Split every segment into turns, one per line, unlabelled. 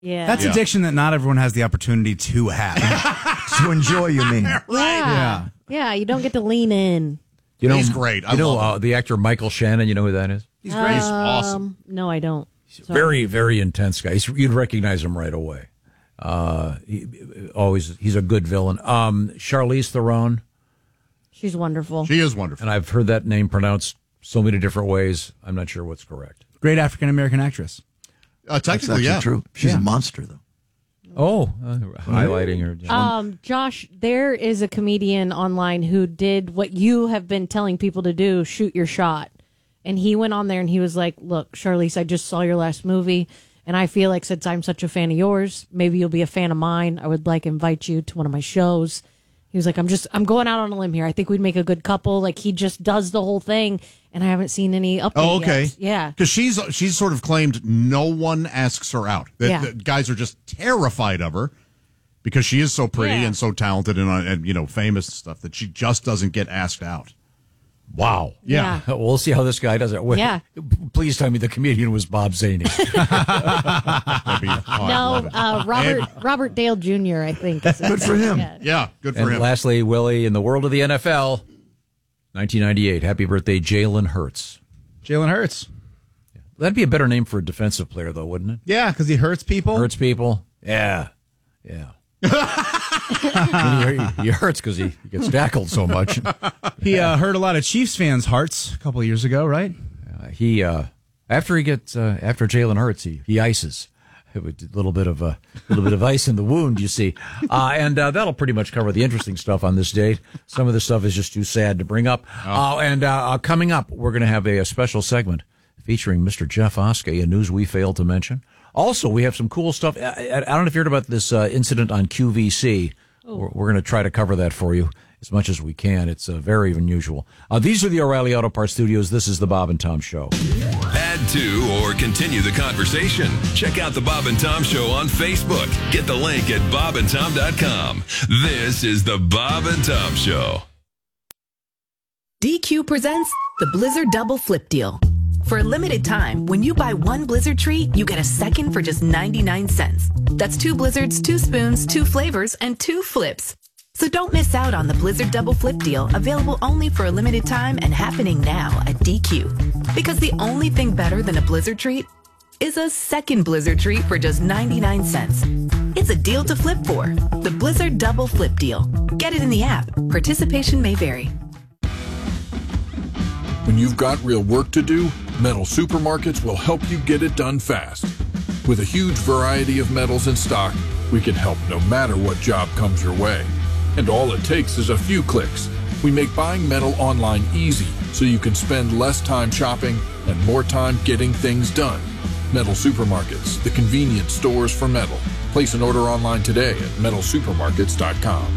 Yeah.
That's addiction that not everyone has the opportunity to have.
To enjoy, you mean?
Yeah. Yeah, you don't get to lean in.
You know,
He's great. I love him.
The actor Michael Shannon, you know who that is?
He's great.
He's awesome.
No, I don't.
He's a very, very intense guy. You'd recognize him right away. He's a good villain. Charlize Theron.
She's wonderful.
She is wonderful.
And I've heard that name pronounced so many different ways. I'm not sure what's correct.
Great African-American actress.
Technically, yeah.
True. She's a monster, though.
Highlighting her.
Josh, there is a comedian online who did what you have been telling people to do, shoot your shot. And he went on there and he was like, look, Charlize, I just saw your last movie. And I feel like since I'm such a fan of yours, maybe you'll be a fan of mine. I would invite you to one of my shows. He was like, I'm going out on a limb here. I think we'd make a good couple. Like, he just does the whole thing, and I haven't seen any update
Oh, okay.
yet. Yeah.
Because she's sort of claimed no one asks her out. That guys are just terrified of her because she is so pretty and so talented and famous and stuff that she just doesn't get asked out.
Wow.
Yeah.
We'll see how this guy does it.
Yeah.
Please tell me the comedian was Bob Zaney.
Robert Dale Jr., I think.
Good for him.
Yeah, good for
And
him.
lastly, Willie, in the world of the NFL, 1998. Happy birthday, Jalen Hurts.
Jalen Hurts.
That'd be a better name for a defensive player, though, wouldn't it?
Yeah, because he hurts people.
Hurts people. Yeah. He hurts because he gets tackled so much.
He hurt a lot of Chiefs fans' hearts a couple of years ago, right?
After Jalen Hurts, he ices. A little bit of ice in the wound, you see, and that'll pretty much cover the interesting stuff on this date. Some of the stuff is just too sad to bring up. And coming up, we're going to have a special segment featuring Mr. Jeff Oskey, a news we failed to mention. Also, we have some cool stuff. I don't know if you heard about this incident on QVC. We're going to try to cover that for you as much as we can. It's very unusual. These are the O'Reilly Auto Parts Studios. This is the Bob and Tom Show.
Add to or continue the conversation. Check out the Bob and Tom Show on Facebook. Get the link at bobandtom.com. This is the Bob and Tom Show.
DQ presents the Blizzard Double Flip Deal. For a limited time, when you buy one Blizzard treat, you get a second for just 99 cents. That's 2 Blizzards, 2 spoons, 2 flavors, and 2 flips. So don't miss out on the Blizzard Double Flip Deal, available only for a limited time and happening now at DQ. Because the only thing better than a Blizzard treat is a second Blizzard treat for just 99 cents. It's a deal to flip for. The Blizzard Double Flip Deal. Get it in the app. Participation may vary.
When you've got real work to do, Metal Supermarkets will help you get it done fast. With a huge variety of metals in stock, we can help no matter what job comes your way. And all it takes is a few clicks. We make buying metal online easy so you can spend less time shopping and more time getting things done. Metal Supermarkets, the convenient stores for metal. Place an order online today at metalsupermarkets.com.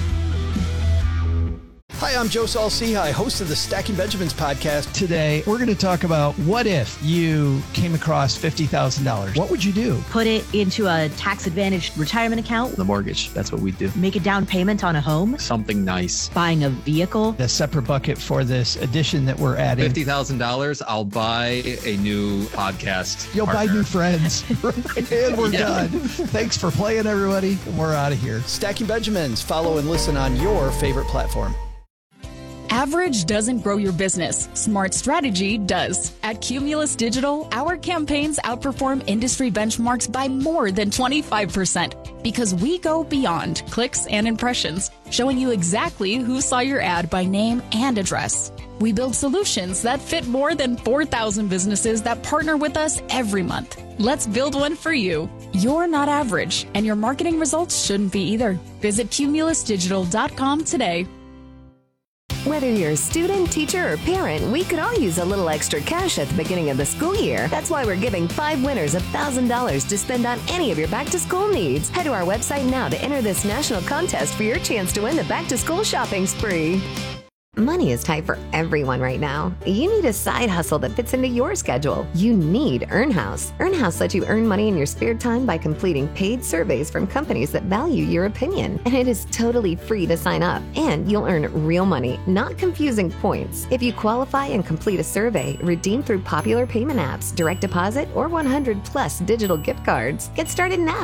Hi, I'm Joe Saul-Sehy, host of the Stacking Benjamins podcast.
Today, we're going to talk about what if you came across $50,000? What would you do?
Put it into a tax-advantaged retirement account.
The mortgage, that's what we do.
Make a down payment on a home.
Something nice.
Buying a vehicle.
A separate bucket for this addition that we're adding.
$50,000, I'll buy a new podcast.
You'll
partner.
buy new friends. And we're done. Thanks for playing, everybody. We're out of here.
Stacking Benjamins. Follow and listen on your favorite platform.
Average doesn't grow your business. Smart strategy does. At Cumulus Digital, our campaigns outperform industry benchmarks by more than 25% because we go beyond clicks and impressions, showing you exactly who saw your ad by name and address. We build solutions that fit more than 4,000 businesses that partner with us every month. Let's build one for you. You're not average, and your marketing results shouldn't be either. Visit cumulusdigital.com today.
Whether you're a student, teacher, or parent, we could all use a little extra cash at the beginning of the school year. That's why we're giving 5 winners $1,000 to spend on any of your back-to-school needs. Head to our website now to enter this national contest for your chance to win the back-to-school shopping spree. Money is tight for everyone right now. You need a side hustle that fits into your schedule. You need EarnHouse. EarnHouse lets you earn money in your spare time by completing paid surveys from companies that value your opinion. And it is totally free to sign up. And you'll earn real money, not confusing points. If you qualify and complete a survey, redeem through popular payment apps, direct deposit, or 100 plus digital gift cards. Get started now